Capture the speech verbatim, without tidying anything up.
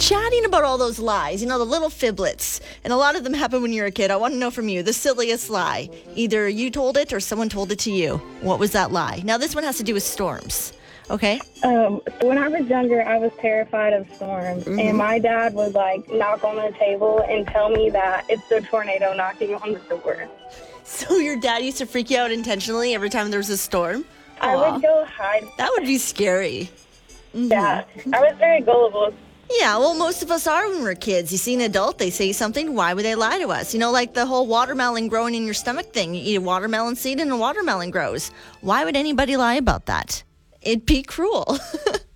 chatting about all those lies, you know, the little fiblets. And a lot of them happen when you're a kid. I want to know from you the silliest lie. Either you told it or someone told it to you. What was that lie? Now, this one has to do with storms. Okay? Um, when I was younger, I was terrified of storms. Mm-hmm. And my dad would, like, knock on the table and tell me that it's the tornado knocking on the door. So your dad used to freak you out intentionally every time there was a storm? I Aww. would go hide. That would be scary. Mm-hmm. Yeah, I was very gullible. Yeah, well, most of us are when we're kids. You see an adult, they say something, why would they lie to us? You know, like the whole watermelon growing in your stomach thing. You eat a watermelon seed and a watermelon grows. Why would anybody lie about that? It'd be cruel.